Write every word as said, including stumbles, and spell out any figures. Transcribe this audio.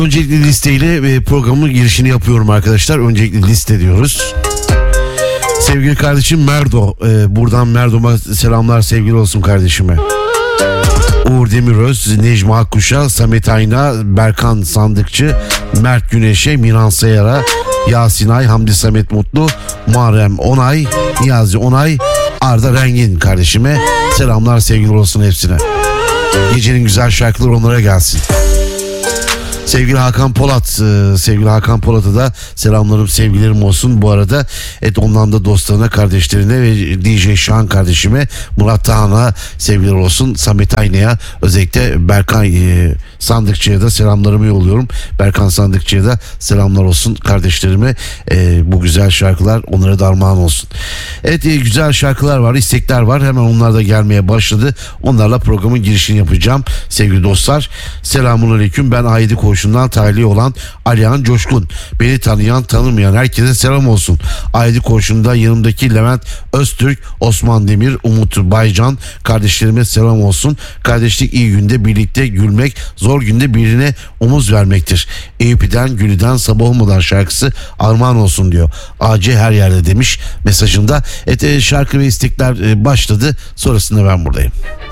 Öncelikle listeyle programın girişini yapıyorum arkadaşlar. Öncelikle liste diyoruz. Sevgili kardeşim Merdo. Buradan Merdo'ma selamlar, sevgili olsun kardeşime. Uğur Demiröz, Necmi Akkuş'a, Samet Ayna, Berkan Sandıkçı, Mert Güneş'e, Miran Sayar'a, Yasin Ay, Hamdi Samet Mutlu, Muharrem Onay, Niyazi Onay, Arda Rengin kardeşime selamlar, sevgili olsun hepsine. Gecenin güzel şarkıları onlara gelsin. Sevgili Hakan Polat, sevgili Hakan Polat'a da selamlarım, sevgilerim olsun. Bu arada et ondan da dostlarına, kardeşlerine ve D J Şahan kardeşime, Murat Tahan'a sevgiler olsun. Samet Ayna'ya, özellikle Berkan e, Sandıkçı'ya da selamlarımı yolluyorum. Berkan Sandıkçı'ya da selamlar olsun kardeşlerime. E, bu güzel şarkılar onlara da armağan olsun. Evet, e, güzel şarkılar var, istekler var. Hemen onlar da gelmeye başladı. Onlarla programın girişini yapacağım sevgili dostlar. Selamünaleyküm. Ben Aydın Koğuşu'ndan tahliye olan Alihan Coşkun. Beni tanıyan tanımayan herkese selam olsun. Aydın Koğuşu'nda yanımdaki Levent Öztürk, Osman Demir, Umut Baycan kardeşlerime selam olsun. Kardeşlik iyi günde birlikte gülmek, zor günde birine omuz vermektir. Eyüp'den Gülü'den Sabah Olmadan şarkısı armağan olsun diyor. A C her yerde demiş mesajında. Evet, şarkı ve istekler başladı. Sonrasında ben buradayım.